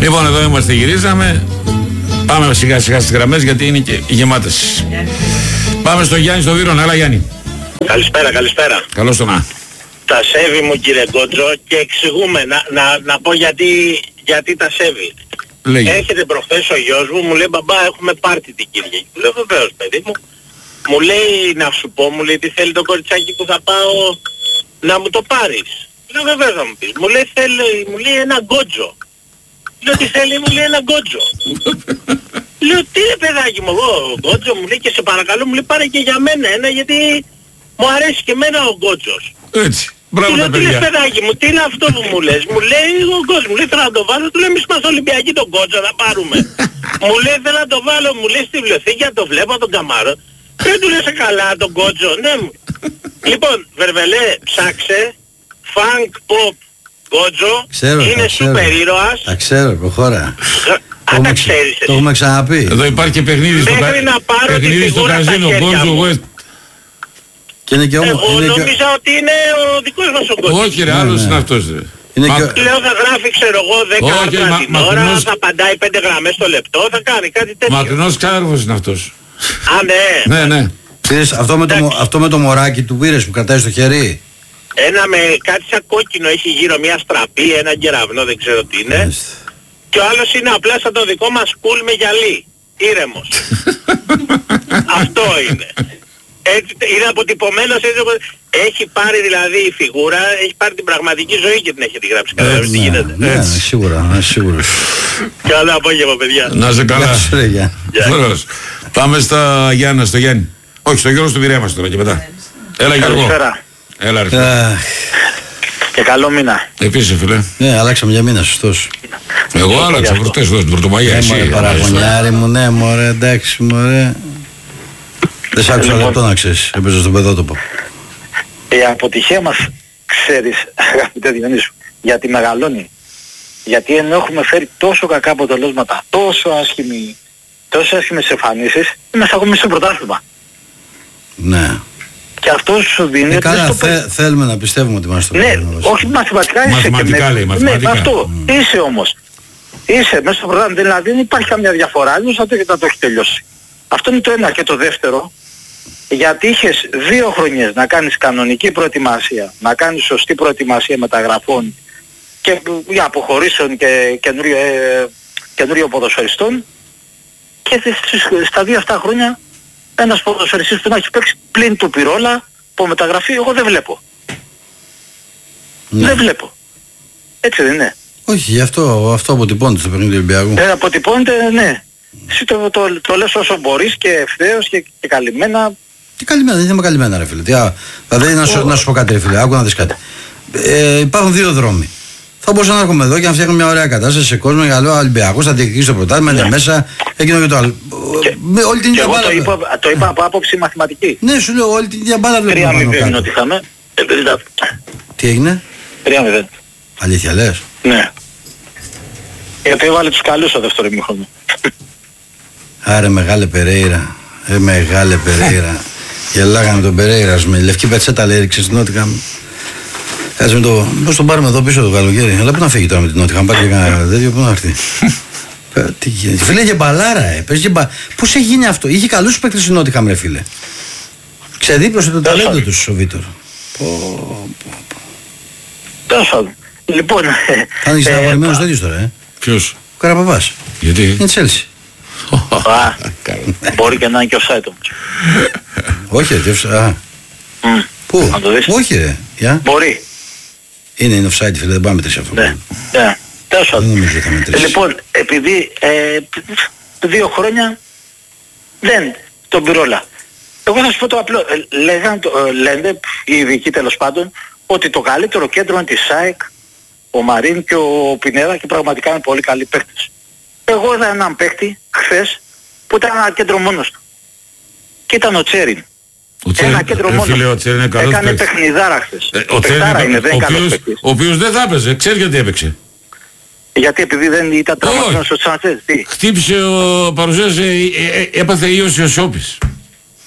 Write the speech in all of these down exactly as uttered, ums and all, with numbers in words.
Λοιπόν, εδώ είμαστε, γυρίζαμε. Πάμε σιγά σιγά στις γραμμές γιατί είναι και γεμάτες. Πάμε στο Γιάννη στο Βύρωνα. Έλα Γιάννη. Καλησπέρα, καλησπέρα. Καλώς το να. Τα σέβη μου κύριε Γκότζο και εξηγούμε να, να, να πω γιατί, γιατί τα σέβη. Λέγε. Έρχεται προχθές ο γιος μου, μου λέει μπαμπά έχουμε πάρτι την Κυριακή. Του λέω βεβαίως παιδί μου. Μου λέει να σου πω, μου λέει τι θέλει το κοριτσάκι που θα πάω να μου το πάρεις. Λέω βεβαίως να μου πεις. Μου λέει θέλει, μου λέει ένα γκότζο. Λέω τι θέλει, μου λέει ένα γκότζο. Λέω τι είναι παιδάκι μου εγώ γκότζο, μου λέει και σε παρακαλώ μου λέει πάρε και για μένα ένα γιατί μου αρέσει και εμένα ο γκότζος. Έτσι. Μπράβο τα Τι λες παιδιά. παιδάκι μου, τι είναι αυτό που μου λες. Μου λέει ο γκότζο, μου λέει θέλω να το βάλω, του λέει εμείς είμαστε Ολυμπιακοί τον γκότζο θα πάρουμε. Μου λέει θέλω να το βάλω, μου λέει στη βιβλιοθήκη να το βλέπω τον καμάρο. Δεν του λες καλά τον γκότζο, ναι μου. Λοιπόν, Βερβελέ, ψάξε, funk pop γκότζο, είναι σούπερ ήρωας. Τα ξέρω, προχώρα. Αν τα ξέρεις Το έχουμε ξαναπεί. Εδώ υπάρχει και παιχνίδι στο, Μέχρι να πάρω τη παιχνίδι στο φιγούρα στα καζίνο. χέρια Γκότζο μου. West. Και είναι και όμως. Εγώ νόμιζα ότι είναι ο δικός μας ο γκότζο. Όχι ρε, άλλος είναι αυτός. ρε. Είναι Μα- και... Λέω θα γράφει ξέρω εγώ δέκα Όχι, άρθρα μα- την ώρα, μακρινός- θα απαντάει πέντε γραμμές το λεπτό, θα κάνει κάτι τέτοιο. Μακρινός ξάδερφος είναι αυτός. Α, ναι. Ναι, ναι. Πήρες αυτό με, το, μο- αυτό με το μωράκι του πήρες που κρατάει στο χέρι. Ένα με κάτι σαν κόκκινο έχει γύρω μια στραπή, ένα κεραυνό δεν ξέρω τι είναι. Μάλιστα. Και ο άλλος είναι απλά σαν το δικό μας κουλ με γυαλί. Ήρεμος. Αυτό είναι. Έτσι, είναι αποτυπωμένος, έτσι, όπως- έχει πάρει δηλαδή η φιγούρα, έχει πάρει την πραγματική ζωή και την έχει τη γράψει. Καταλαβαίνεις τι Ναι, γίνεται. ναι, ναι, σίγουρα, ναι, σίγουρα. Καλό απόγευμα παιδιά. Να σε καλά. Γεια σου, ρε, γεια. Ωραίος. Πάμε στα Γιάννα, στο Γιάννη. Όχι, στο Γιώργο, στον Πειραιά μας τώρα και μετά. Έλα Γιώργο. Καλησπέρα. Έλα ρε. Αχ, Και καλό μήνα. Επίσης φίλε. ναι, αλλάξαμε για μήνα, σωστός. Εγώ άλλαξα προτές εδώ στην Πρωτομαγιά. Ναι, Εσύ. μωρέ, παραγωνιάρι μου, ναι, μωρέ, εντάξει, μωρέ. Δεν σ' άκουσα λεπτό να ξέρεις, έπαιζε στον παιδότοπο. Η αποτυχία μας, ξέρεις, αγαπητέ Διονύσου, γιατί μεγαλώνει. Γιατί ενώ έχουμε φέρει τόσο κακά αποτελέσματα, τόσο άσχημη, τόσο άσχημες εμφανίσεις, είμαστε ακόμη στο πρωτάθλημα. Ναι. Και αυτό σου δίνει... Ε, ότι καλά, στο θε, πε- θέλουμε να πιστεύουμε ότι είμαστε στο Ναι, πρωτάθλημα. όχι μαθηματικά είσαι Μαθηματικά και με- λέει, Ναι, μαθηματικά. αυτό. Είσαι όμως. Είσαι μέσα στο πρωτάθλημα, δηλαδή δεν υπάρχει καμιά διαφορά, αλλιώς θα το, θα το έχει τελειώσει. Αυτό είναι το ένα. Και το δεύτερο, γιατί είχες δύο χρονιές να κάνεις κανονική προετοιμασία, να κάνεις σωστή προετοιμασία μεταγραφών και για αποχωρήσεων και καινούριο, ε, καινούριο ποδοσφαιριστών και στις- στα δύο αυτά χρόνια ένας ποδοσφαιριστής που να έχει παίξει πλην του Πυρόλα που μεταγραφεί εγώ δεν βλέπω. Ναι. Δεν βλέπω. Έτσι δεν είναι. Όχι, γι' αυτό, αυτό αποτυπώνεται στο παιχνίδι του Ολυμπιακού. Ε, αποτυπώνεται, ναι. Εσύ το, το, το λες όσο μπορείς και ευθέως και, και καλυμμένα. Τι καλυμμένα, δεν είμαι καλυμμένα ρε φίλε. Τι, α, δηλαδή να σου, να σου πω κάτι ρε φίλε, άκου να δεις κάτι. Ε, υπάρχουν δύο δρόμοι. Θα μπορούσα να έρχομαι εδώ και να φτιάχνω μια ωραία κατάσταση σε κόσμο για λέω Ολυμπιακός, θα διεκδικήσει το πρωτάθλημα, είναι μέσα, εκείνο και το άλλο. Και, Με όλη την και ίδια εγώ μπάλα. το είπα, το είπα από άποψη μαθηματική. Ναι, σου λέω όλη την ίδια μπάλα βλέπουμε τρία πάνω μηδέν κάτω. ότι είχαμε. ενενήντα. Τι έγινε, τρία μηδέν. αλήθεια λες. Ναι. Γιατί έβαλε τους καλούς στο δεύτερο ημίχρονο. Άρε μεγάλε Περέιρα, ε μεγάλε Περέιρα. Γελάγαμε τον Περέιρα με λευκή πετσέτα λέει έριξε στην Νότιχαμ. Κάτσε με το, πώς τον πάρουμε εδώ πίσω το καλοκαίρι. Αλλά πού να φύγει τώρα με την Νότιχαμ, πάρει και κανένα τέτοιο, πού να έρθει. Ε, τι γίνεται. Φίλε και μπαλάρα, ε. Παίζει και μπα... Πώς έχει γίνει αυτό. Είχε καλούς παίκτες στην Νότιχαμ ρε φίλε. Ξεδίπλωσε το ταλέντο του ο Βίτορ. Πω, πω, πω. Τέλος πάντων. Λοιπόν... Θα είναι ε, στεναχωρημένος τέτοιος τώρα, ε. Ποιος. Ο Καραπαπάς. Γιατί. Είναι Τσέλσι. α, μπορεί και να είναι και offside όμως. Όχι, ρε, τι offside. Α, Μμ. πού. Να το δεις. Όχι, ρε. Για. Μπορεί. Είναι, είναι offside, φίλε, δεν πάμε μετρήσει αυτό. Ναι. Ναι. Τέλος Δεν πάντων. νομίζω θα μετρήσει. Λοιπόν, επειδή ε, δύο χρόνια δεν τον Πυρόλα. Εγώ θα σου πω το απλό. Ε, λέγαν, το, ε, λένε οι ειδικοί τέλος πάντων ότι το καλύτερο κέντρο είναι τη ΣΑΕΚ, ο Μαρίν και ο Πινέδα και πραγματικά είναι πολύ καλοί παίκτες. Εγώ είδα έναν παίκτη χθες που ήταν ένα κέντρο μόνος του. Και ήταν ο Τσέριν. Ο Τσέριν, Ένα κέντρο ρε μόνος φίλε, του. ο Τσέριν είναι καλός Έκανε παίκτης. παιχνιδάρα χθες. Ε, Ο Τσέριν Παιχτάρα είναι είναι, δεν είναι ο καλός οποίος- παίκτης. ο οποίος δεν θα έπαιζε. Ξέρεις γιατί έπαιξε. Γιατί επειδή δεν ήταν τραυματισμένος ο Τσάντσες, τι. Χτύπησε, ο, παρουσίασε, ε, ε, έπαθε ίωση ο Σιώπης.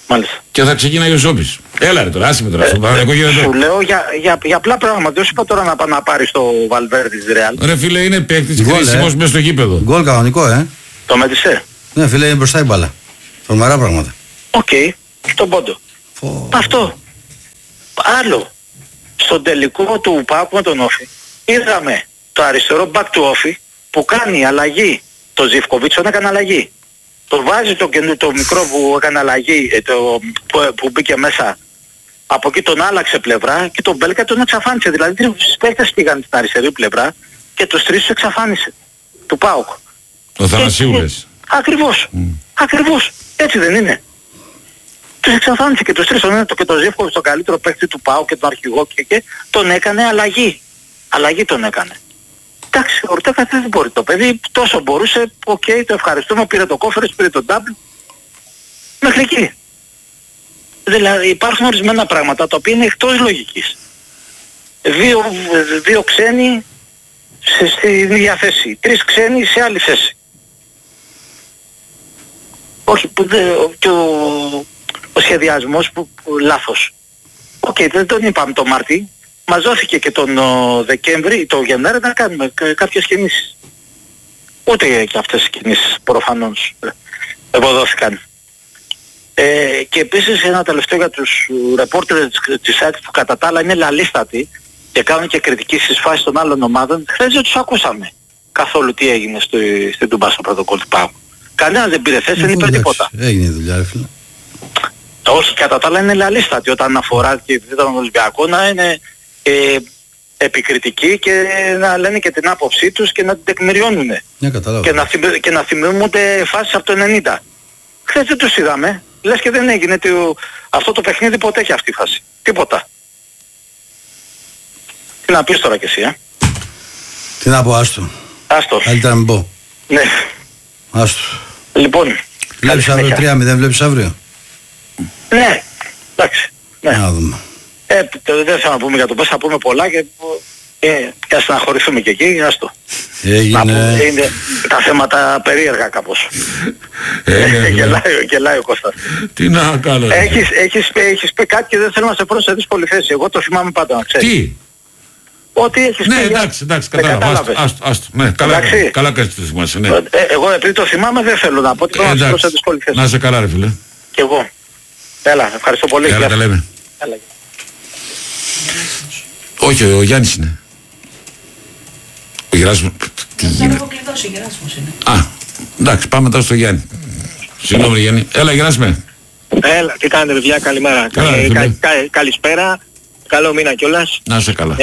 Μάλιστα. Και θα ξεκινάει ο Σόπης. Έλα ρε τώρα, άσε με τώρα. Στο Παναθηναϊκό γίνεται. Σου λέω για, για, για απλά πράγματα. Δεν σου είπα τώρα να πάει να πάρει το Βαλβέρντε της Ρεάλ. Ρε φίλε, είναι παίκτης Γκολ, κρίσιμος ε. μες στο γήπεδο. Γκολ κανονικό, ε. Το μέτρησε. Ναι, φίλε, είναι μπροστά η μπάλα. Τρομερά πράγματα. Οκ. Okay. Στον πόντο. Φω... Αυτό. Άλλο. Στον τελικό του ΠΑΟΚ με τον Όφη είδαμε το αριστερό back του Όφη που κάνει αλλαγή. Το Ζιβκοβίτς τον έκανε αλλαγή. Το βάζει το, το μικρό που έκανε αλλαγή, το, που, που μπήκε μέσα. Από εκεί τον άλλαξε πλευρά και τον Μπέλκα τον εξαφάνισε. Δηλαδή τρεις παίκτες πήγαν στην αριστερή πλευρά και τους τρεις τους εξαφάνισε. Του ΠΑΟΚ. Ο Θανασίουλες. Ακριβώς. Mm. Ακριβώς. Έτσι δεν είναι. Τους εξαφάνισε και τους τρεις, τον, και τον Ζεύκοβιτς, τον καλύτερο παίκτη του ΠΑΟΚ και τον αρχηγό και, και τον έκανε αλλαγή. Αλλαγή τον έκανε. Εντάξει, ο Ορτέγα δεν μπορεί το παιδί, τόσο μπορούσε, οκ, okay, το ευχαριστούμε, πήρε το κόφερες, πήρε το double. Μέχρι εκεί. Δηλαδή υπάρχουν ορισμένα πράγματα τα οποία είναι εκτός λογικής. Δύο, δύο ξένοι σε, στην ίδια θέση, τρεις ξένοι σε άλλη θέση. Όχι, που δε, και ο, ο σχεδιασμός που, που λάθος. Οκ, okay, δεν τον είπαμε το Μάρτι. Μας δόθηκε και τον ο, Δεκέμβρη, το Γενάρη να κάνουμε κα, κάποιες κινήσεις. Ούτε και αυτές οι κινήσεις προφανώς ευωδόθηκαν. Ε, και επίσης ένα τελευταίο για τους ρεπόρτερες της ΑΕΚ που κατά τα άλλα είναι λαλίστατοι και κάνουν και κριτική στις φάσεις των άλλων ομάδων. Χθες δεν τους ακούσαμε καθόλου τι έγινε στο, στην Τουμπά στο πρωτοκόλλο του ΠΑΟΚ. Κανένας δεν πήρε θέση, δεν είπε τίποτα. Έγινε η δουλειά, ρε φίλε. Όχι, κατά τα άλλα είναι λαλίστατη όταν αφορά και τον Ολυμπιακό να είναι ε, επικριτικοί και να λένε και την άποψή τους και να την τεκμηριώνουν. Ναι, και, να θυμ, και να θυμούνται φάσεις από το ενενήντα. Χθες δεν τους είδαμε. Λες και δεν έγινε το, αυτό το παιχνίδι, ποτέ έχει αυτή η φάση. Τίποτα. Τι να πεις τώρα κι εσύ, ε? Τι να πω, άστο. Άστο. Καλύτερα να μην πω. Ναι. Άστο. Λοιπόν. Βλέπεις αύριο τρία μηδέν, βλέπεις αύριο. Ναι. Εντάξει. Ναι. Να δούμε. Ε, δεν θα να πούμε για το πώς, θα πούμε πολλά και, ε, και ας αναχωρηθούμε και εκεί, άστο. Έγινε. Να πούμε, είναι τα θέματα περίεργα κάπως. Ε, γελάει, γελάει ο Κώστας. Τι να κάνω. Έχεις, έχεις, έχεις πει κάτι και δεν θέλω να σε φέρω σε δύσκολη θέση. Εγώ το θυμάμαι πάντα, να ξέρεις. Τι. Ότι έχεις ναι, πει. εντάξει, εντάξει, κατάλαβα. Άστο, άστο. Ναι, καλά, καλά κάνεις το θυμάσαι, ναι. Ε, εγώ επειδή το θυμάμαι δεν θέλω να πω ότι θέλω να σε φέρω σε δύσκολη θέση. Να είσαι καλά, ρε φίλε. Κι εγώ. Έλα, ευχαριστώ πολύ. Έλα, τα λέμε. Έλα. Όχι, ο Γιάννης είναι. Ο Γεράσιμος. Τι γίνεται. Α, εντάξει, πάμε τώρα στο Γιάννη. Συγγνώμη Γιάννη. Έλα Γεράσιμε. Έλα, τι κάνετε παιδιά, καλημέρα. Καλά, ε, κα, κα, καλησπέρα. Καλό μήνα κιόλας. Να είσαι καλά. Ε,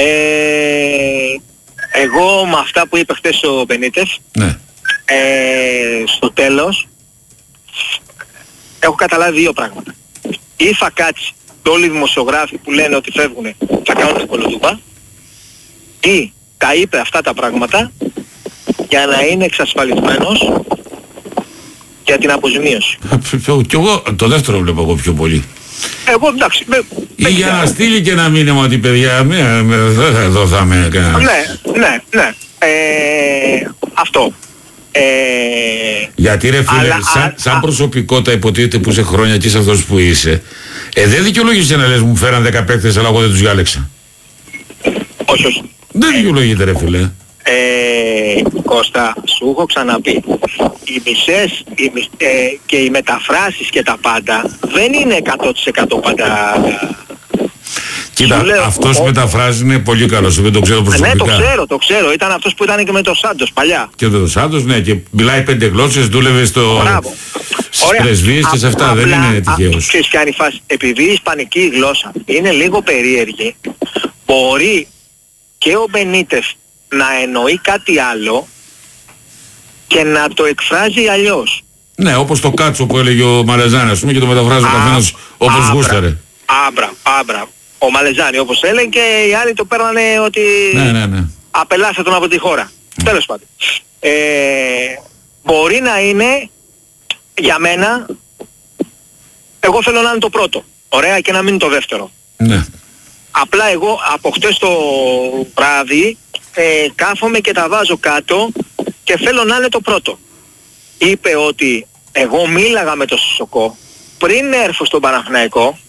εγώ με αυτά που είπε χθες ο Μπενίτες, ναι. ε, στο τέλος, έχω καταλάβει δύο πράγματα. Ή θα κάτσει και όλοι οι δημοσιογράφοι που λένε ότι φεύγουν θα κάνουν την κολοτούπα, ή τα είπε αυτά τα πράγματα για να είναι εξασφαλισμένος για την αποζημίωση. Κι εγώ το δεύτερο βλέπω εγώ πιο πολύ. Εγώ εντάξει. Με, ή για να στείλει και ένα μήνυμα ότι παιδιά δεν θα δοθάμε κανένα. Ναι, ναι, ναι. Ε, αυτό. Ε, Γιατί ρε φίλε, αλλά, σαν, α, σαν α, προσωπικότητα υποτίθεται που είσαι χρόνια και είσαι αυτός που είσαι, ε, δεν δικαιολογείσαι να λες μου φέραν δέκα παίκτες αλλά εγώ δεν τους διάλεξα. Όχι, όχι. Δεν δικαιολογείται ρε φίλε. Ε, Κώστα, σου έχω ξαναπεί, οι μισές οι μισ, ε, και οι μεταφράσεις και τα πάντα δεν είναι εκατό τοις εκατό πάντα. Κοίτα, λέω, αυτός ο... μεταφράζει είναι πολύ καλός, δεν το ξέρω προσωπικά. Ναι, το ξέρω, το ξέρω. Ήταν αυτός που ήταν και με τον Σάντος παλιά. Και με τον Σάντος, ναι, και μιλάει πέντε γλώσσες, δούλευε στο... στις πρεσβείες και σε αυτά, απλά, δεν είναι τυχαίος. Ξέρεις ποια είναι η φάση. Επειδή η ισπανική γλώσσα είναι λίγο περίεργη, μπορεί και ο Μπενίτες να εννοεί κάτι άλλο και να το εκφράζει αλλιώς. Ναι, όπως το κάτσο που έλεγε ο Μαλεζάνη, ας πούμε, και το μεταφράζει ο καθένας όπως γούσταρε. Άμπρα, άμπρα. Ο Μαλεζάνη όπως έλεγε και οι άλλοι το παίρνανε ότι ναι, ναι, ναι. απελάσε τον από τη χώρα. Mm. Τέλος πάντων. Ε, μπορεί να είναι για μένα, εγώ θέλω να είναι το πρώτο. Ωραία, και να μην είναι το δεύτερο. Ναι. Απλά εγώ από χτες το βράδυ ε, κάθομαι και τα βάζω κάτω και θέλω να είναι το πρώτο. Είπε ότι εγώ μίλαγα με τον Σισοκό πριν έρθω στον Παναθηναϊκό,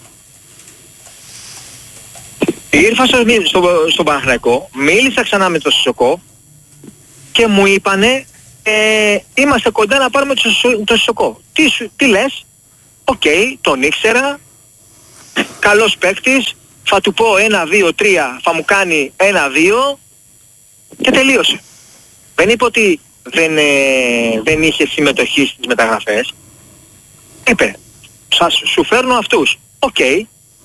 ήρθα στο, στο, στον Παναθηναϊκό, μίλησα ξανά με τον Σισοκό και μου είπανε ε, είμαστε κοντά να πάρουμε τον Σισοκό. Τι, τι λες? Οκ, okay, τον ήξερα, καλός παίκτης, θα του πω ένα, δύο, τρία, θα μου κάνει ένα, δύο και τελείωσε. Δεν είπε ότι δεν, ε, δεν είχε συμμετοχή στις μεταγραφές. Είπε, σας, σου φέρνω αυτούς. Οκ. Okay.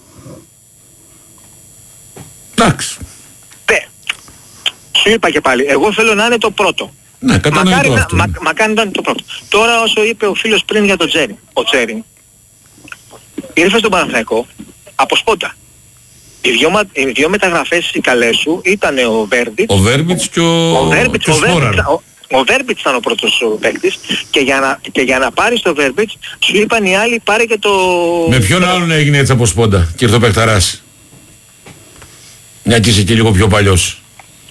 Εντάξει. Ναι. Σου είπα και πάλι, εγώ θέλω να είναι το πρώτο. Ναι, κατανοητό αυτό. Μα, μακάρι να είναι το πρώτο. Τώρα όσο είπε ο φίλος πριν για τον Τζέρι, ο Τζέρι ήρθε στον Παναθηναϊκό από σπόντα. Οι δύο, οι δύο μεταγραφές οι καλές σου ήταν ο Βέρμπιτς. Ο Βέρμπιτς και ο, ο Βέρμπιτς, και ο, ο Βέρμπιτς, ο, ο Βέρμπιτς ήταν ο πρώτος παίκτης και για να, και για να πάρεις το Βέρμπιτς σου είπαν οι άλλοι πάρε και το... Με ποιον άλλον έγινε έτσι από σπόντα και ήρθε ο Πεχταράς? Μια και είσαι και λίγο πιο παλιός.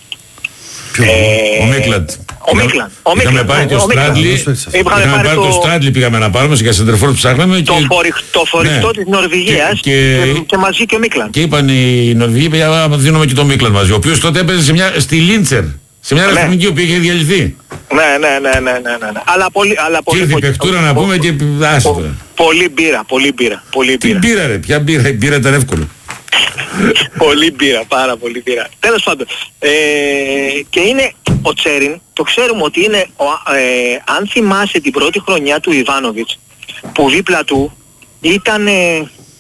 Ε, ο Μίκλαντ. Ο Μίκλαντ. Είχαμε πάρει το Στράντλι, είχαμε πάρει το Στράντλι, πήγαμε να πάρουμε για σεντερφόρ που ψάχναμε. Το, και... φορυχ, το φορυχτό ναι. της Νορβηγίας και, και, και, και μαζί και ο Μίκλαντ. Και είπαν οι Νορβηγοί, παιδιά, δίνουμε και το Μίκλαντ μαζί, ο οποίος τότε έπαιζε σε μια, στη Λίντσερ, σε μια αεραστημική ναι. που είχε διαλυθεί. Ναι, ναι, ναι, ναι, ναι, ναι. Αλλά πολύ, αλλά πολύ. Και ήρθε η παιχτούρα να πούμε και άσχετο. Πολύ μπύρα, πολύ μπύρα. Τι μπύρα ρε, ποια μπύρα, η μπύρα ήταν εύκολο. Πολύ μπύρα, πάρα πολύ μπύρα. Τέλος πάντων. Ε, και είναι ο Τσέριν, το ξέρουμε ότι είναι, ο, ε, αν θυμάσαι την πρώτη χρονιά του Ιβάνοβιτς, που δίπλα του ήταν, ε,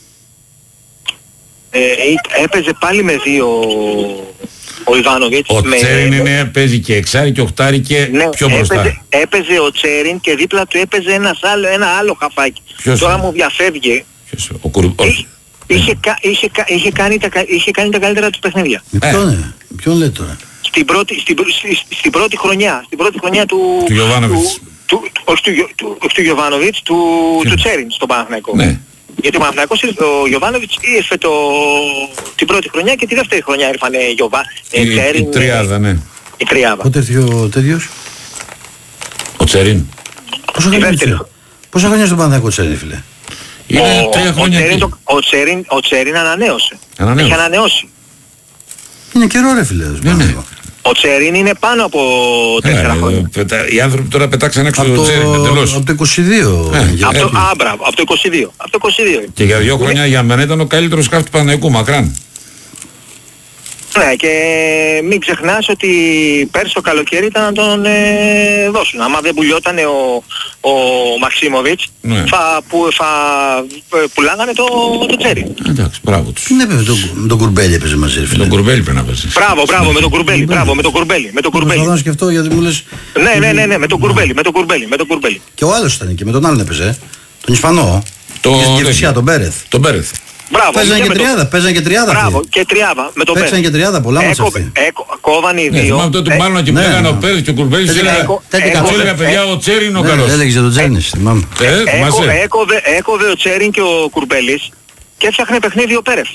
ε, έπαιζε πάλι με δύο ο Ιβάνοβιτς. Ο με, Τσέριν είναι, παίζει και εξάρι και οχτάρι και ναι, πιο μπροστά. Έπαιζε, έπαιζε ο Τσέριν και δίπλα του έπαιζε ένας άλλο, ένα άλλο χαφάκι. Ποιος Τώρα είναι? μου διαφεύγει. Ποιος, ο Κουρ... Είχε, είχε, είχε, κάνει τα, είχε κάνει τα καλύτερα του παιχνίδια. Με ποιον, ε. ποιον λέτε τώρα? Στην πρώτη, στην, στη, στην πρώτη χρονιά, στην πρώτη χρονιά του... Του Γιωβάνοβιτς. Του, του, όχι του, του, του Γιωβάνοβιτς, του, του Τσέριν στον Παναθηναϊκό. Ναι. Γιατί ο Παναθηναϊκός, ο Γιωβάνοβιτς ήρθε το, την πρώτη χρονιά και τη δεύτερη χρονιά ήρθαν Γιωβά, η, Τσέριν. Η τριάδα, ναι. Η τριάδα. Πότε ήρθε ο τέτοιος? Ο Τσέριν. Πόσα χρόνια στον Παναθηναϊκό Τσέριν, φίλε? Είναι ο, τρία χρόνια ο, Τσέριν, το, ο, Τσέριν, ο Τσέριν ανανέωσε. Ανανέωσε. Έχει ανανεώσει. Είναι καιρό ρε φίλε. Ναι, ναι. Ο Τσέριν είναι πάνω από τέσσερα χρόνια. Οι άνθρωποι τώρα πετάξαν έξω από το Τσέριν εντελώς. Από το είκοσι δύο. Ε, από, το, α, μπράβο, από το είκοσι δύο. Από το είκοσι δύο. Και για δύο χρόνια για μένα ήταν ο καλύτερος σκάφ του Παναθηναϊκού, μακράν. Ναι, και μην ξεχνάς ότι πέρσι το καλοκαίρι ήταν να τον ε, δώσουν. Άμα δεν πουλιότανε ο, ο Μαξίμοβιτς, ναι. θα, που, θα πουλάγανε το, το Τσέρι. Εντάξει, μπράβο τους. Ναι, με τον το Κουρμπέλι έπαιζε μαζί. Με τον Κουρμπέλι πρέπει να παίζεις. Μπράβο, μπράβο, με τον Κουρμπέλι, μπράβο, με τον Κουρμπέλι. Με τον Κουρμπέλι. Θα σκεφτώ γιατί μου λες... Ναι, ναι, ναι, ναι, με τον Κουρμπέλι, με τον Κουρμπέλι, με τον Κουρμπέλι. Και ο άλλος ήταν και με τον άλλον έπαιζε, τον Ισπανό. Το... Και φυσικά τον Μπέρεθ. Τον Μπέρεθ. Μπράβο, παίζανε και τριάδα, το... παίζανε και τριάδα. Μπράβο, και τριάδα. Με τον Πέρεθ. Παίζανε και τριάδα, πολλά μας αυτή. Κόβανε οι δύο. Θυμάμαι τότε που μάλλον και πήγανε ο Πέρεθ και ο Κουρμπέλης έλεγα παιδιά ο Τσέριν είναι ο καλός. Έλεγες για τον Τσέριν, θυμάμαι. Έκοβε ο Τσέριν και ο Κουρμπέλης και έφτιαχνε παιχνίδι ο Πέρεθ.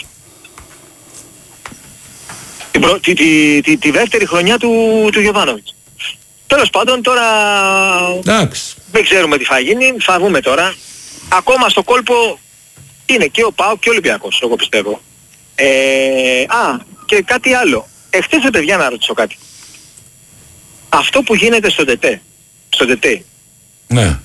Τη δεύτερη χρονιά του Γιωβάνοβιτς. Τέλος πάντων τώρα δεν ξέρουμε τι θα γίνει, θα δούμε τώρα. Ακόμα στο κόλπο είναι και ο ΠΑΟΚ και ο Ολυμπιακός, εγώ πιστεύω. Ε, α, και κάτι άλλο. Εχθές ρε παιδιά να ρωτήσω κάτι. Αυτό που γίνεται στο ΤΕΤΕ, στο ΤΕΤΕ, ναι.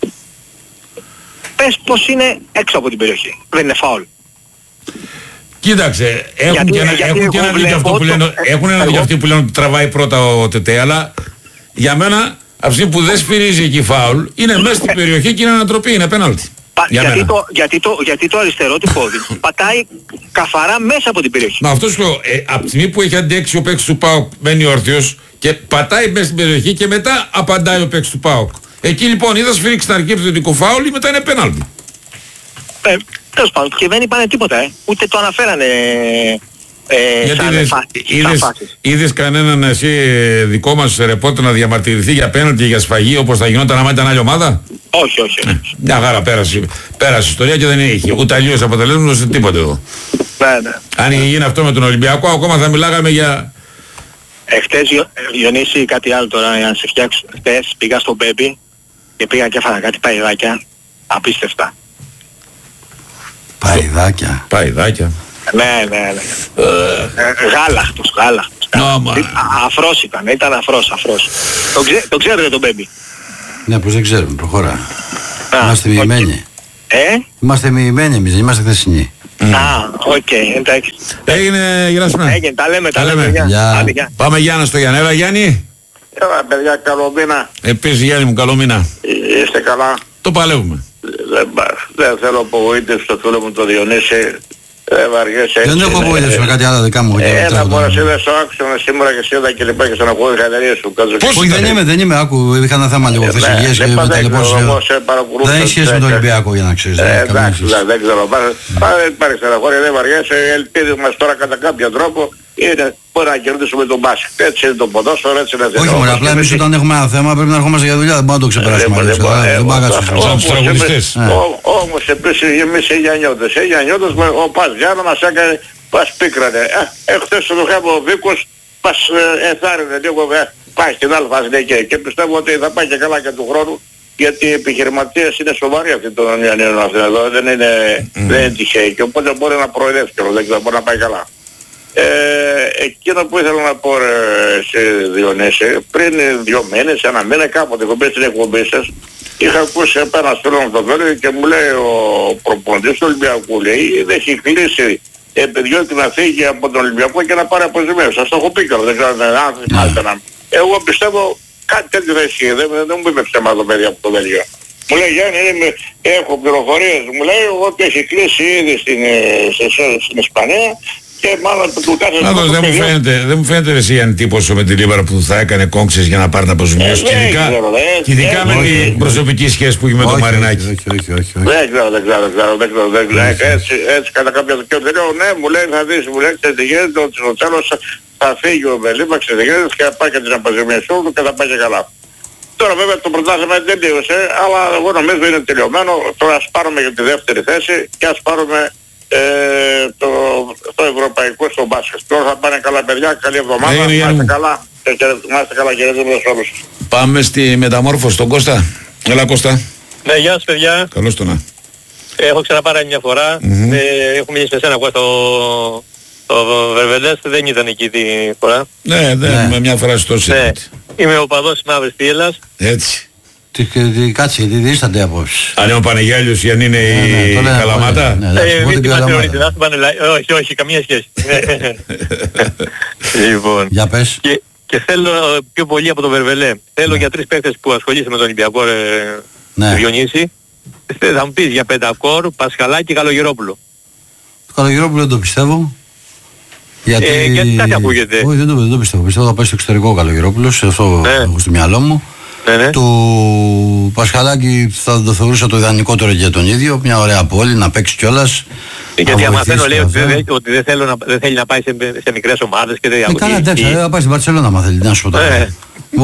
Πες πως είναι έξω από την περιοχή. Δεν είναι φάουλ. Κοίταξε, έχουν γιατί, και ένα, έχουν και ένα δίκιο αυτό που λένε, το, έχουν ένα δίκιο αυτοί που λένε ότι τραβάει πρώτα ο ΤΕΤΕ, αλλά για μένα αυτή που δεν σφυρίζει εκεί φάουλ είναι μέσα στην περιοχή και είναι ανατροπή, είναι πέναλτι. Πα, για γιατί, το, γιατί, το, γιατί το αριστερό του πόδι πατάει καθαρά μέσα από την περιοχή. Μα αυτό σου λέω, ε, από τη στιγμή που έχει αντέξει ο παίκτης του ΠΑΟΚ μένει όρθιος και πατάει μέσα στην περιοχή και μετά απαντάει ο παίκτης του ΠΑΟΚ. Εκεί λοιπόν είδα σφυρίξει στην αρχή επιθετικό φάουλ ή μετά είναι πέναλτι. Ε, τέλος πάντων και δεν είπανε τίποτα, ε. Ούτε το αναφέρανε ε, γιατί σαν, είδες, φα, είδες, σαν είδες κανέναν εσύ δικό μας ρεπόρτερ να διαμαρτυρηθεί για πέναλτι για σφαγή όπως θα γινόταν άμα ήταν άλλη ομάδα? Όχι, όχι. όχι. Ε, μια χαρά πέρασε, πέρασε η ιστορία και δεν είχε ούτε αλλιώς αποτελέσματος ούτε τίποτα εδώ. Ναι, ναι. Αν γίνει αυτό με τον Ολυμπιακό ακόμα θα μιλάγαμε για... Εχθές Διονύση κάτι άλλο τώρα για να σε φτιάξω. Χθες πήγα στο Μπέμπι και πήγα και έφαγα κάτι παϊδάκια απίστευτα. Παϊδάκια. Παϊδάκια. Ναι, ναι, ναι. Ε, γάλακτος, γάλακτος. Νόμα. Αφρός ήταν, ήταν αφρός, αφρός. Το, ξέ, το ξέρετε τον Μπέμπι? Ναι, πως δεν ξέρουμε, προχωρά. Α, Είμαστε okay. μοιημένοι. Ε? Είμαστε μοιημένοι εμείς, δεν είμαστε χθεσινοί. Mm. Α, οκ, okay, εντάξει. Έγινε, Γεράσιμε. Έγινε, τα λέμε, τα, τα λέμε. λέμε. Γεια. Άντε, γεια. Πάμε Γιάννα στο Γιάννη. Έλα Γιάννη. Έλα παιδιά, καλό μήνα. Επίσης Γιάννη μου, καλό μήνα. Είστε καλά? Το παλεύουμε. Δεν, δεν θέλω απογοήτευση στο φίλο μου το Διονύση. Δεν βαριέσαι έτσι. Δεν έχω απογοήτευση με κάτι άλλο δικά μου. Ένα μόρα είδα στο άξονα σήμερα και σε είδα και λοιπά και στον ακούω οι εταιρείες σου. Όχι, δεν είμαι, δεν είμαι. Άκου, είχα ένα θέμα λίγο χθες υγείας και με ταλαιπώρησε. Δεν έχει σχέση με τον Ολυμπιακό για να ξέρεις. Εντάξει, δεν ξέρω. Δεν υπάρχει στεναχώρια, δεν βαριέσαι. Η ελπίδα μας τώρα κατά κάποιο τρόπο είναι μπορεί να κερδίσουμε τον μπάσκετ. Έτσι είναι το ποδόσφαιρο, έτσι είναι. Όχι μόνο, απλά εμείς όταν έχουμε ένα θέμα πρέπει να ερχόμαστε για δουλειά, δεν μπορούμε να το ξεπεράσουμε. Δεν μπορούμε να κάτσουμε. Όμως επίσης εμείς οι Γιαννιώτες, οι Γιαννιώτες ο Πας Γιάννα μας έκανε, μας πίκρανε. Εχθές το είχαμε ο Βίκος, μας εθάρρυνε λίγο, πάει στην Αλφα Αθηναϊκή και πιστεύω ότι θα πάει και καλά και του χρόνου. Γιατί οι επιχειρηματίες είναι σοβαροί αυτοί των Ιαννιών αυτοί εδώ, δεν είναι, mm. δεν είναι τυχαίοι και οπότε μπορεί να προεδρεύσει και δεν ξέρω, μπορεί να πάει καλά. Ε, εκείνο που ήθελα να πω ρε, σε Διονύση, πριν δύο μήνες, ένα μήνα κάποτε έχω μπει στην εκπομπή σας, είχα ακούσει ένα στέλνο από το Βέλγιο και μου λέει ο προπονητής του Ολυμπιακού, λέει, δεν έχει κλείσει επιδιώκει να φύγει από τον Ολυμπιακό και να πάρει αποζημίωση. Σας το έχω πει καλά, δεν ξέρω αν θυμάστε να. Εγώ πιστεύω κάτι τέτοιο δεν ισχύει, δεν, δεν μου είπε ψέμα το παιδί από το Βέλγιο. Μου λέει Γιάννη, είμαι, έχω πληροφορίες, μου λέει ότι έχει κλείσει ήδη στην, στην Ισπανία και μάλλον του κάθε Πάντως δεν μου φαίνεται, δεν μου φαίνεται εσύ αντίποσο με τη Λίβαρα που θα έκανε κόγκσες για να πάρει να αποζημιώσει. Και ειδικά, και ειδικά με την προσωπική σχέση που έχει με τον Μαρινάκη. Δεν ξέρω, δεν ξέρω, δεν ξέρω, δεν ξέρω. Έτσι κατά κάποιο και δεν λέω ναι, μου λέει θα δεις, μου λέει ξέρετε τι γίνεται, ότι στο τέλος θα φύγει ο Μελίμα, ξέρετε τι γίνεται και θα πάει και την αποζημίωση του και θα πάει και καλά. Τώρα βέβαια το πρωτάθλημα δεν τελείωσε, αλλά εγώ νομίζω είναι τελειωμένο. Τώρα ας πάρουμε για τη δεύτερη θέση και ας πάρουμε ε, το, το ευρωπαϊκό στο μπάσκετ. Τώρα θα πάνε καλά παιδιά, καλή εβδομάδα, να είστε καλά. Να είστε καλά και ρέζουμε όλους. Πάμε στη μεταμόρφωση στον Κώστα. Έλα Κώστα. Ναι, γεια σας παιδιά. Καλώς το να. Έχω ξαναπάρει μια φορά. Mm-hmm. Ε, έχω μιλήσει με σένα εγώ στο... Το Βερβελές δεν ήταν εκεί τη φορά. Ναι, δεν, ναι. Με μια φορά στο ναι. Είμαι ο παδός της Μαύρης Θύελλας. Έτσι. Τι, τι, κάτσε, τι δίστανται απόψεις. Αν είναι ο Πανεγιάλιος ή αν είναι ναι, η ναι, Καλαμάτα. Ναι, ναι, ε, μην την θεωρείτε, να πάνε όχι, όχι, καμία σχέση. Λοιπόν. Για πες. Και, και θέλω πιο πολύ από το Βερβελέ. Θέλω ναι. για τρεις παίκτες που ασχολείσαι με τον Ολυμπιακό ρε, ναι. Διονύση. Θα μου πεις για Πεντακόρ, Πασχαλάκη και Καλογερόπουλο. Το Καλογερόπουλο δεν το πιστεύω. Γιατί... Ε, γιατί κάτι ακούγεται. Όχι, δεν το, δεν το πιστεύω. Πιστεύω θα πάει στο εξωτερικό ο Καλογερόπουλος, αυτό ναι. έχω στο μυαλό μου. Ναι, ναι. Του Πασχαλάκη θα το θεωρούσα το ιδανικότερο για τον ίδιο, μια ωραία πόλη, να παίξει κιόλας. Γιατί άμα θέλω λέει ότι, δεν, ότι δεν, θέλω να, δεν θέλει να πάει σε, σε μικρές ομάδες και δεν ε, καλά εντάξει, θα πάει στην Μπαρτσελώνα άμα θέλει, να σου πω τώρα. Ναι.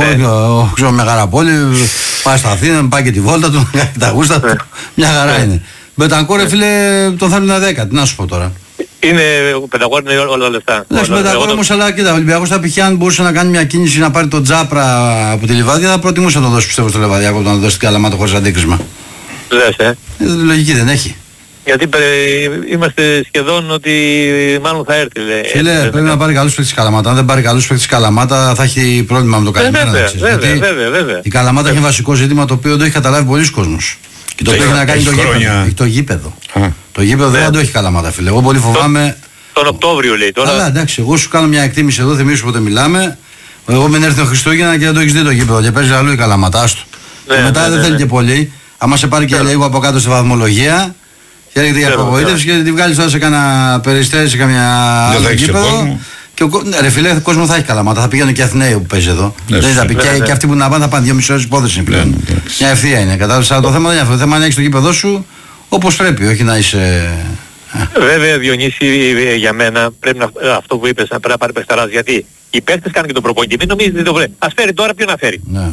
Εγώ ξέρω μεγάλα πόλη, πάει στα Αθήνα, πάει και τη βόλτα του, τα γούστα του, μια χαρά είναι. Μπετανκόρ φίλε τον θέλουν ένα δέκα, τι να σου πω τώρα. Είναι, ο Πεντακόρ είναι όλα τα λεφτά. Εντάξει, Πεντακόρ όμως, αλλά κοίτα, ο Ολυμπιακός θα π.χ. αν μπορούσε να κάνει μια κίνηση να πάρει τον Τζάπρα από τη Λιβάδια, θα προτιμούσε να τον δώσει πιστεύω στο Λεβαδιακό, να τον δώσει την Καλαμάτα χωρίς αντίκρισμα. Λες, ε. ε. Λογική δεν έχει. Γιατί παι, είμαστε σχεδόν ότι μάλλον θα έρθει. Λέει. Φίλε, πρέπει να, να πάρει καλούς παίκτες Καλαμάτα. Αν δεν πάρει καλούς παίκτες Καλαμάτα θα έχει πρόβλημα με το καλημέρα. Βέβαια, βέβαια, βέβαια, βέβαια. Η Καλαμάτα έχει βασικό ζήτημα το οποίο δεν το έχει καταλάβει πολλοί κόσμος. Και το οποίο έχει να κάνει το γήπεδο. Έχει το γήπεδο. Το γήπεδο δεν το έχει Καλαμάτα, φίλε. Εγώ πολύ φοβάμαι. Τον Οκτώβριο λέει τώρα. Αλλά εντάξει, εγώ σου κάνω μια εκτίμηση εδώ, θυμίζω πότε μιλάμε. Εγώ μην έρθει ο Χριστούγεννα και δεν το έχεις δει το γήπεδο και παίζει αλλού η Καλαμάτα. Και μετά δεν θέλει και πολύ. Άμα σε πάρει και λίγο από κάτω στη βαθμολογία. Και έρχεται για απογοήτευση και τη βγάλεις τώρα σε κανένα περιστέρι, σε καμιά άλλο γήπεδο. Και ο, ναι, ρε φίλε, κόσμο θα έχει Καλαμάτα, θα πηγαίνουν και Αθηναίοι που παίζει εδώ. Ναι, δεν θα πει. Ναι, και, ναι. και αυτοί που να πάνε θα πάνε δύο μισή ώρες υπόθεση πλέον. Ναι, ναι, μια ευθεία είναι. Κατάλαβες, αλλά το θέμα δεν είναι αυτό. Το θέμα είναι να έχεις το γήπεδό σου όπως πρέπει, όχι να είσαι. Βέβαια, Διονύση, για μένα πρέπει να, αυτό που είπες να πρέπει να πάρει παιχταράς. Γιατί οι παίκτες κάνουν και τον προπονητή. Μην νομίζετε ότι το βρε. Ας φέρει τώρα, ποιο να φέρει. Ναι.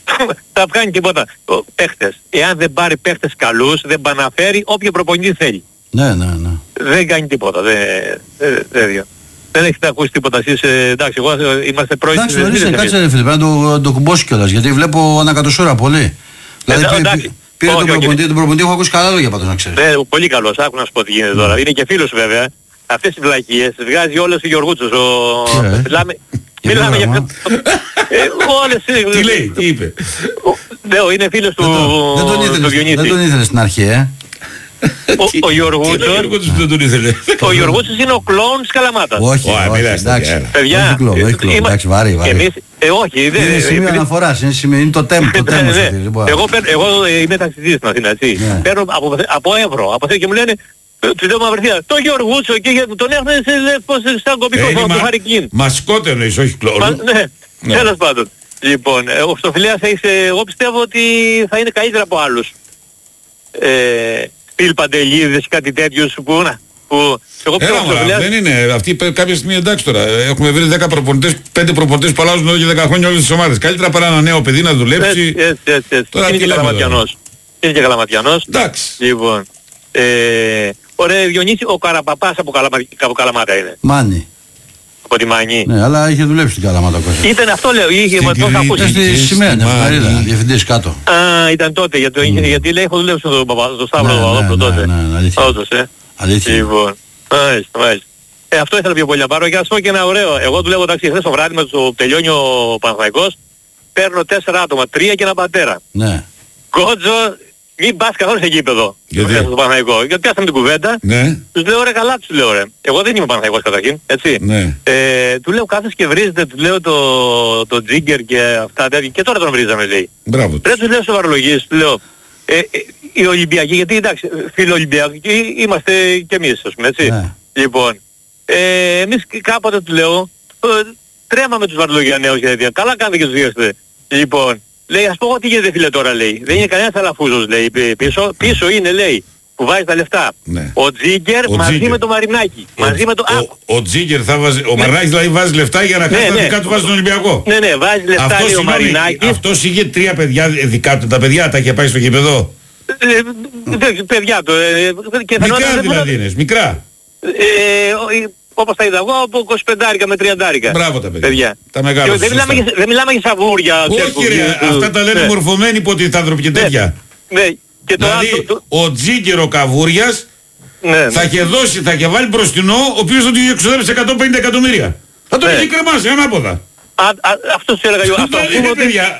Θα κάνει τίποτα. Παίχτες. Εάν δεν πάρει παίχτες καλούς, δεν πάει να φέρει όποιο προπονητή θέλει. Ναι, ναι, ναι. Δεν κάνει τίποτα. Δεν, δεν, δεν, δεν έχετε ακούσει τίποτα εσείς. Εντάξει, εγώ είμαστε πρώην. Εντάξει, ορίστε, κάτσε ρε φίλε, πρέπει να το, το κουμπώσει κιόλας. Γιατί βλέπω ανακατοσούρα πολύ. Δηλαδή, ε, εντάξει, Πήρε Όχι, τον όχι. προπονητή, τον προπονητή έχω ακούσει καλά λόγια πάντως να ξέρεις. Ναι, πολύ καλός, άκου να σου πω τι γίνεται τώρα. Είναι και φίλος σου βέβαια. Αυτές τις βλακίες τις βγάζει όλες ο Γιωργούτσος. Ο... Τι, ρε. Μιλάμε, Για μιλάμε ποιο για... ε, όλες... Τι λέει, τι είπε. Ναι, είναι φίλος του, Δεν τον του ήθελες- Διονύση. δεν τον ήθελες στην αρχή, ε. Ο, ο Γιωργούτσος... Τι λέει ο Γιωργούτσος που δεν τον ήθελε. Ο Γιωργούτσος είναι ο κλόουν της Καλαμάτας. Όχι, Ω, όχι, μιλάς, εντάξει. παιδιά. Παιδιά, Όχι κλόβο, όχι κλόβο, είμα- εντάξει, βαρύ, βαρύ. εμείς, ε, όχι, δεν Είναι σημείο επειδή- αναφοράς, είναι, σημείο, είναι το τέμ, το Ναι, τέμος ναι. αυτή, λοιπόν. Εγώ, παίρνω- εγώ ε, είμαι ταξιδίτης στην Αθήνα, έτσι. Ναι. Παίρνω από, από ευρώ, από θέση και μου λένε, ε, του λέω Μαυρθία, το Γιωργούτσο και για- τον έχουν σε, σε, πώς, σαν κοπικό Ε, είναι από το μα- Χαρικίν. Μασκότ εννοείς, όχι Μα- κλόρο. Ναι, Ναι. τέλος πάντων. Λοιπόν, ε, ο Χρυστοφυλέας θα είσαι, εγώ πιστεύω ότι θα είναι καλύτερα από άλλους. Ε, Στυλ Παντελίδης, κάτι τέτοιους που, να, που εγώ πιστεύω Έλα ο μωρά, Χρυστοφυλέας... δεν είναι. Αυτοί πε- κάποια στιγμή εντάξει τώρα. Έχουμε βρει δέκα προπονητές, πέντε προπονητές που αλλάζουν εδώ και δέκα χρόνια όλες τις ομάδες. Καλύτερα παρά ένα νέο παιδί να δουλέψει. Έτσι, έτσι, έτσι, έτσι. Τώρα Είναι τι και λέμε Καλαματιανός. Είναι και Καλαματιανός. Εντάξει. Λοιπόν, ε, ωραία Διονύση, ο Καραπαπάς από, Καλαμα, από Καλαμάτα είναι. Μάνι. Από τη Μανή. Ναι, αλλά είχε δουλέψει στην Καλαμάτα Κώστα. Ήταν αυτό λέω, είχε Στην το είχα Κρήτη. ακούσει. Ήταν στη Στη σημαία, την Μάνι. εφημερίδα, διευθυντής κάτω. Α, ήταν τότε, γιατί, mm. γιατί λέει έχω δουλέψει στον Παπα- στον Σταύρο Ναι, Παπαδόπουλο ναι, τότε. ναι, ναι, αλήθεια. Όντως, ε. Αλήθεια. Λοιπόν, μάλιστα, μάλιστα. Ε, αυτό ήθελα πιο πολύ να πάρω και ας πω και ένα ωραίο. Εγώ δουλεύω εντάξει χθες το βράδυ με το τελειώνει ο Παναθηναϊκός. Παίρνω τέσσερα άτομα, τρία και ένα πατέρα. Ναι. Κότζο, μην πας καθόλου σε γήπεδο. Γιατί? Στο Παναθηναϊκό. Γιατί πιάσαμε την κουβέντα. Ναι. Τους λέω ρε καλά, τους λέω ρε. Εγώ δεν είμαι Παναθηναϊκός καταρχήν, έτσι. Ναι. Ε, του λέω κάθεσαι και βρίζετε, του λέω το, το τζίγκερ και αυτά τέτοια. Και τώρα τον βρίζαμε λέει. Μπράβο. Ρε τους λέω σοβαρολογίες, του λέω. Ε, ε, οι Ολυμπιακοί, γιατί εντάξει, φίλοι Ολυμπιακοί είμαστε κι εμείς, ας πούμε, έτσι. Ναι. Λοιπόν, ε, εμείς κάποτε του λέω, ε, τρέμαμε τους Βαρδολογιανέους και τέτοια. Καλά κάνετε και τους διώξετε. Λοιπόν, λέει, ας πω εγώ τι γίνεται φίλε τώρα, λέει. Δεν είναι κανένας αλαφούζος, λέει, πι- πίσω. Πίσω είναι, λέει, που βάζει τα λεφτά. Ναι. Ο Τζίγκερ Ο μαζί Τζίγκερ. με το Μαρινάκι. Μαζί με το... Α, Ο, ο Τζίγκερ θα βάζει. Ο Μαρινάκης δηλαδή βάζει λεφτά για να κάνει Ναι, τα ναι. δικά του βάζει στον Ολυμπιακό. ναι, ναι, βάζει λεφτά, Αυτό λέει ο συγγνώμη, Μαρινάκης. αυτός είχε τρία παιδιά ε, δικά του. Τα παιδιά τα είχε πάει στο γήπεδο. Ε, ε, παιδιά του. ε, και Μικρά φαινόταν- δηλαδή είναι. Μικρά. Ε, ο- ε, όπως τα είδα εγώ, από είκοσι πέντε με τριάντα. Μπράβο τα παιδιά. Τα μεγάλα Και δεν, σωστά. μιλάμε για, δεν μιλάμε για σαβούρια. Όχι ρε, αυτά τα λένε ναι. μορφωμένοι υποτιθάνθρωποι και τέτοια. Ναι, και το άλλο... Δηλαδή το- ο Τζίγκερ ο Καβούριας Ναι, ναι. θα είχε δώσει, θα είχε βάλει μπροστινό ο οποίος θα του είχε εξοδέψει εκατόν πενήντα εκατομμύρια. Θα τον Ναι. είχε κρεμάσει ανάποδα. Α, α, αυτό σου έλεγα εγώ. Ας το Δηλαδή, πούμε ρε, ότι- παιδιά.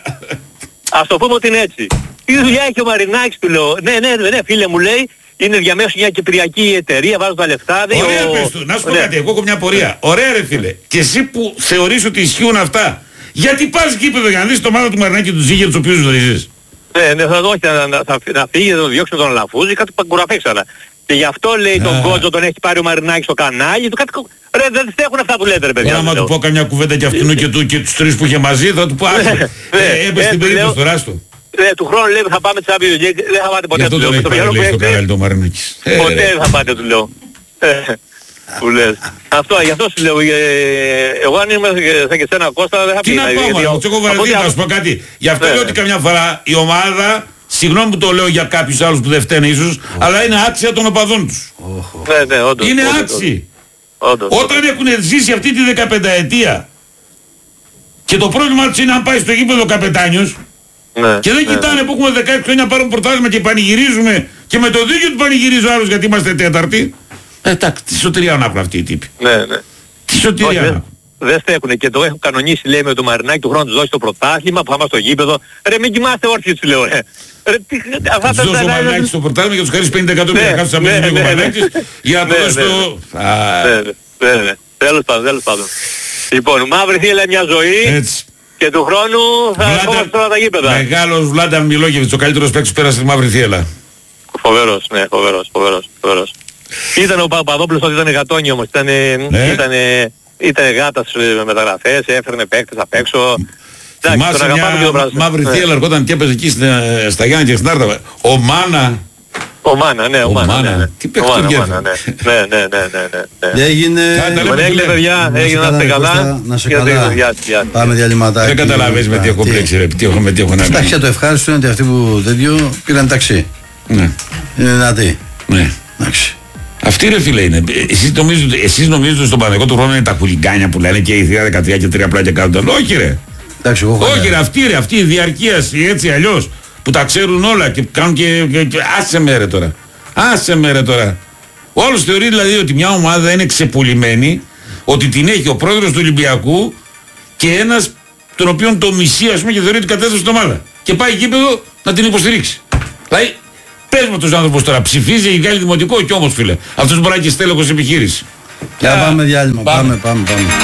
Ας το πούμε ότι είναι έτσι. Τι δουλειά έχει ο Μαρινάκης, του λέω. Ναι, ναι, ναι, ναι, φίλε μου λέει, είναι διαμέσου μια κυπριακή εταιρεία, βάζω τα λεφτά. δεν- Ωραία ο- πες του, να σου πω ναι. κάτι, εγώ έχω μια πορεία. Ωραία ρε φίλε, και εσύ που θεωρείς ότι ισχύουν αυτά, γιατί πας γήπεδο για να δεις το ομάδα του Μαρινάκη και του Ζήγερ τους οποίους γνωρίζεις. Ναι, ναι, θα, όχι, να, να, θα, να φύγει, να τον διώξει τον Λαφούζη, κάτι παγκουραφέ ξανά. Και γι' αυτό λέει τον Α. Κότζο τον έχει πάρει ο Μαρινάκης στο κανάλι του. Κάτι, κο- ρε, δεν στέχουν αυτά που λέτε ρε παιδιά. Τώρα άμα του του λέω. πω καμιά κουβέντα και αυτού και του και τους τρεις που είχε μαζί, θα του πω Ναι, άσου. ναι, Ε, Έπεσε ναι, την του λέω- περίπτωση τώρα άστο. Ναι, του χρόνου λέει θα πάμε Champions League, δεν θα πάτε Γι' ποτέ αυτό του λέω. τον Με έχει το μυαλό που παραλύσει στο έχετε, κανάλι του Μαρινάκης. Ε, ποτέ ρε. δεν θα πάτε του λέω. Ε, Που λες. Αυτό, γι' αυτό σου λέω, ε, εγώ αν είμαι σαν και σένα Κώστα δεν θα Τι πήγαινα. να πάω, γιατί- μάλλον, έχω από βαρεθεί ό,τι να σου πω κάτι. Γι' αυτό Ναι, λέω ναι. ότι καμιά φορά η ομάδα, συγγνώμη που το λέω για κάποιους άλλους που δεν φταίνε ίσως, αλλά είναι άξια των οπαδών τους. Ναι, ναι, όντως. Είναι όντως, άξιοι. όντως, Όταν έχουν ζήσει αυτή τη δεκαπενταετία και το πρόβλημα τους είναι αν πάει στο γήπεδο ο καπετάνιος ναι, και δεν ναι, κοιτάνε που έχουμε δεκαέξι χρόνια να πάρουν πρωτάθλημα και πανηγυρίζουμε και με το δίκιο του πανηγυρίζει ο άλλος γιατί είμαστε τέταρτοι. Ε, εντάξει, τι σωτηρία να έχουν αυτοί οι τύποι. ναι, ναι. Τι Όχι, σωτηρία να δεν, έχουν. δεν στέκουνε και το έχουν κανονίσει λέει με το Μαρινάκη του χρόνου τους δώσει το πρωτάθλημα που θα είμαστε στο γήπεδο. Ρε μην κοιμάστε όρθιοι τους λέω ρε. Ρε τι, αυτά Τους τα δώσει ο τα- Μαρινάκης στο πρωτάθλημα και τους χαρίσει πενήντα εκατομμύρια. Ναι, Κάτσε να ναι, παίζει λίγο ο ναι, ναι. Μαρινάκης για να το Ναι, δώσει ναι, το... Α, Ναι, ναι, ναι, ναι. Τέλος πάντων, τέλος πάντων. Λοιπόν, μαύρη θύελα μια ζωή έτσι. και του χρόνου θα ερχόμαστε τώρα τα γήπεδα. Μεγάλος Βλάντα Μιλόγεβιτς, ο καλύτερος παίκτης που πέρασε στη Μαύρη Θύελα. Φοβερός, ναι, φοβερός, φοβερός, φοβερός. Ήταν ο Παπαδόπουλος ότι ήταν γατόνι όμως, ήταν, Ναι. ήταν, ήταν γάτας ε, με μεταγραφές, έφερνε παίκτες απ' έξω. Εντάξει, Θυμάσαι τον αγαπάμε και μια τον πράσινο. Μαύρη Ναι. Θύελα ερχόταν και έπαιζε εκεί στην- στα Γιάννη και στην Άρτα. Ο Μάνα. Ο Μάνα, ναι, ο Ο Μάνα, Μάνα. ναι, ναι. Τι Ο παίκτης Μάνα, τον ο Μάνα, ναι. Ναι, ναι, ναι, ναι, ναι, ναι. Έγινε. Κάντε, λέμε, Λοιπόν, έγινε φίλε. παιδιά, Να σε έγινε να καλά, είστε ρε καλά. Κώστα, να σε Και καλά. γεια, γεια, γεια. Πάμε διαλυματάκι. Δεν καταλαβαίνεις με τι έχω Τι. μπλέξει ρε. Τι έχω με τι έχω να Εντάξει, κάνω. το ευχάριστο είναι ότι αυτοί που τέτοιο πήραν ταξί. Ναι, Είναι δυνατοί. ναι. Εντάξει. Αυτή ρε φίλε είναι. Εσείς νομίζετε, εσείς νομίζετε ότι στον Παναγικό του χρόνου είναι τα χουλιγκάνια που λένε και η θεία δεκατρία και τρία πλάκια κάτω. Όχι ρε. Εντάξει, εγώ έχω Όχι ένα- ρε, αυτή ρε, αυτή η διαρκείαση έτσι αλλιώς που τα ξέρουν όλα και κάνουν και, και, και άσε με ρε τώρα. Άσε με ρε τώρα. Όλος θεωρεί δηλαδή ότι μια ομάδα είναι ξεπουλημένη, ότι την έχει ο πρόεδρος του Ολυμπιακού και ένας τον οποίον το μισεί, ας πούμε, και θεωρεί ότι κατέθεσε την ομάδα. Και πάει γήπεδο να την υποστηρίξει. Δηλαδή, πες με τους άνθρωπους τώρα, ψηφίζει η Γάλλη Δημοτικό, και όμως φίλε, αυτός μπορεί να έχει στέλεχος επιχείρηση. Και πάμε διάλειμμα, πάμε, πάμε, πάμε. πάμε.